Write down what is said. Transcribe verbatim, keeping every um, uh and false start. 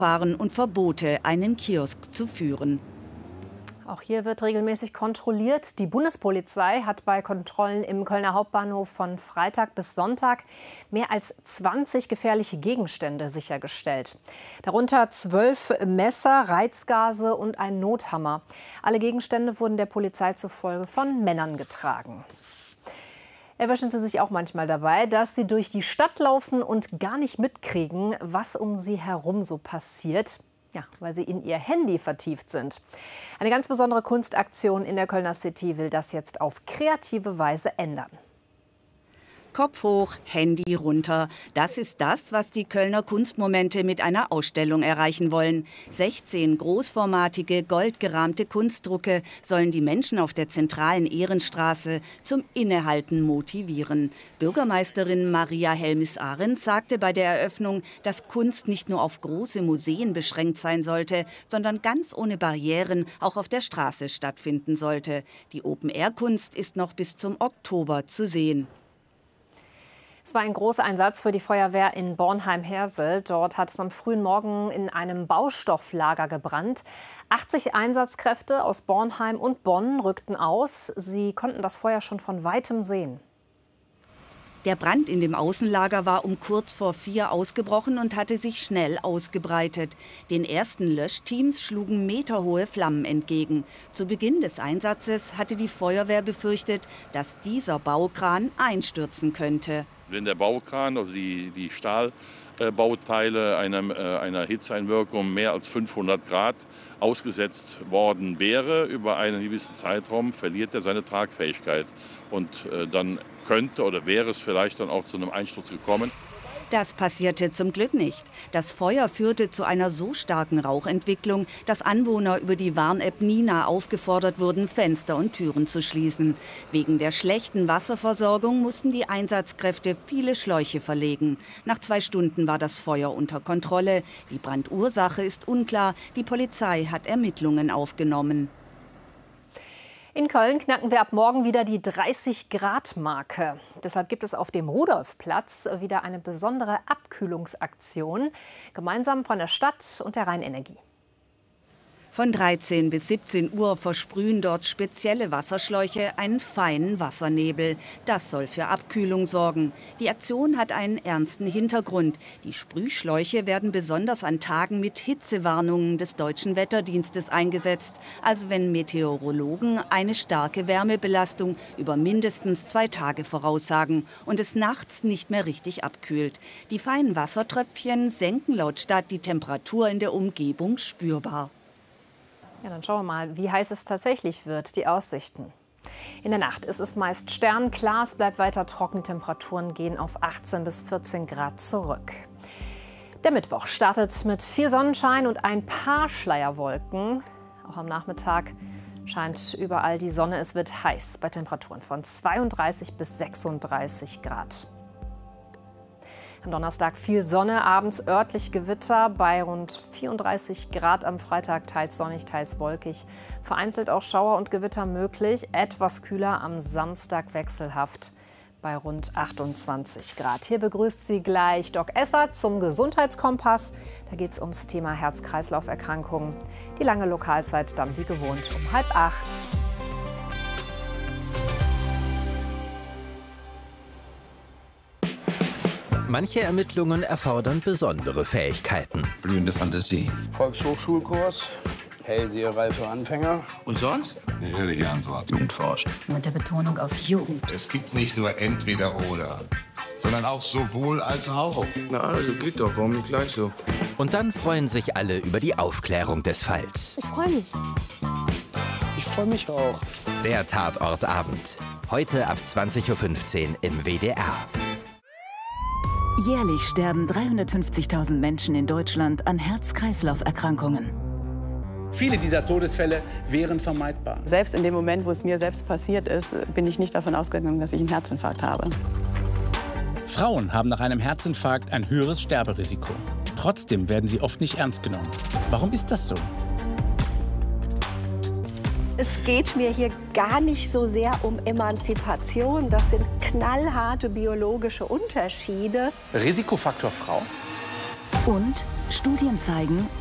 fahren und Verbote, einen Kiosk zu führen. Auch hier wird regelmäßig kontrolliert. Die Bundespolizei hat bei Kontrollen im Kölner Hauptbahnhof von Freitag bis Sonntag mehr als zwanzig gefährliche Gegenstände sichergestellt. Darunter zwölf Messer, Reizgase und ein Nothammer. Alle Gegenstände wurden der Polizei zufolge von Männern getragen. Erwischen Sie sich auch manchmal dabei, dass Sie durch die Stadt laufen und gar nicht mitkriegen, was um Sie herum so passiert? Ja, weil Sie in Ihr Handy vertieft sind. Eine ganz besondere Kunstaktion in der Kölner City will das jetzt auf kreative Weise ändern. Kopf hoch, Handy runter. Das ist das, was die Kölner Kunstmomente mit einer Ausstellung erreichen wollen. sechzehn großformatige, goldgerahmte Kunstdrucke sollen die Menschen auf der zentralen Ehrenstraße zum Innehalten motivieren. Bürgermeisterin Maria Helmis-Ahrens sagte bei der Eröffnung, dass Kunst nicht nur auf große Museen beschränkt sein sollte, sondern ganz ohne Barrieren auch auf der Straße stattfinden sollte. Die Open-Air-Kunst ist noch bis zum Oktober zu sehen. Es war ein Großeinsatz für die Feuerwehr in Bornheim-Hersel. Dort hat es am frühen Morgen in einem Baustofflager gebrannt. achtzig Einsatzkräfte aus Bornheim und Bonn rückten aus. Sie konnten das Feuer schon von weitem sehen. Der Brand in dem Außenlager war um kurz vor vier ausgebrochen und hatte sich schnell ausgebreitet. Den ersten Löschteams schlugen meterhohe Flammen entgegen. Zu Beginn des Einsatzes hatte die Feuerwehr befürchtet, dass dieser Baukran einstürzen könnte. Wenn der Baukran, also die, die Stahlbauteile einer, äh, einer Hitzeeinwirkung mehr als fünfhundert Grad ausgesetzt worden wäre über einen gewissen Zeitraum, verliert er seine Tragfähigkeit. Und äh, dann könnte oder wäre es vielleicht dann auch zu einem Einsturz gekommen. Das passierte zum Glück nicht. Das Feuer führte zu einer so starken Rauchentwicklung, dass Anwohner über die Warn-App Nina aufgefordert wurden, Fenster und Türen zu schließen. Wegen der schlechten Wasserversorgung mussten die Einsatzkräfte viele Schläuche verlegen. Nach zwei Stunden war das Feuer unter Kontrolle. Die Brandursache ist unklar. Die Polizei hat Ermittlungen aufgenommen. In Köln knacken wir ab morgen wieder die dreißig Grad Marke. Deshalb gibt es auf dem Rudolfplatz wieder eine besondere Abkühlungsaktion, gemeinsam von der Stadt und der Rheinenergie. Von dreizehn bis siebzehn Uhr versprühen dort spezielle Wasserschläuche einen feinen Wassernebel. Das soll für Abkühlung sorgen. Die Aktion hat einen ernsten Hintergrund. Die Sprühschläuche werden besonders an Tagen mit Hitzewarnungen des Deutschen Wetterdienstes eingesetzt. Also wenn Meteorologen eine starke Wärmebelastung über mindestens zwei Tage voraussagen und es nachts nicht mehr richtig abkühlt. Die feinen Wassertröpfchen senken laut Stadt die Temperatur in der Umgebung spürbar. Ja, dann schauen wir mal, wie heiß es tatsächlich wird, die Aussichten. In der Nacht ist es meist sternklar, es bleibt weiter trocken, Temperaturen gehen auf achtzehn bis vierzehn Grad zurück. Der Mittwoch startet mit viel Sonnenschein und ein paar Schleierwolken. Auch am Nachmittag scheint überall die Sonne, es wird heiß bei Temperaturen von zweiunddreißig bis sechsunddreißig Grad. Am Donnerstag viel Sonne, abends örtlich Gewitter bei rund vierunddreißig Grad am Freitag, teils sonnig, teils wolkig. Vereinzelt auch Schauer und Gewitter möglich, etwas kühler am Samstag wechselhaft bei rund achtundzwanzig Grad. Hier begrüßt Sie gleich Doc Esser zum Gesundheitskompass. Da geht es ums Thema Herz-Kreislauf-Erkrankungen. Die lange Lokalzeit dann wie gewohnt um halb acht. Manche Ermittlungen erfordern besondere Fähigkeiten. Blühende Fantasie. Volkshochschulkurs, Hellseherei für Anfänger. Und sonst? Eine ehrliche Antwort. Jugend forscht. Mit der Betonung auf Jugend. Es gibt nicht nur entweder oder, sondern auch sowohl als auch. Na, also geht doch, warum nicht gleich so? Und dann freuen sich alle über die Aufklärung des Falls. Ich freue mich. Ich freue mich auch. Der Tatortabend. Heute ab zwanzig Uhr fünfzehn im W D R. Jährlich sterben dreihundertfünfzigtausend Menschen in Deutschland an Herz-Kreislauf-Erkrankungen. Viele dieser Todesfälle wären vermeidbar. Selbst in dem Moment, wo es mir selbst passiert ist, bin ich nicht davon ausgegangen, dass ich einen Herzinfarkt habe. Frauen haben nach einem Herzinfarkt ein höheres Sterberisiko. Trotzdem werden sie oft nicht ernst genommen. Warum ist das so? Es geht mir hier gar nicht so sehr um Emanzipation. Das sind knallharte biologische Unterschiede. Risikofaktor Frau? Und Studien zeigen,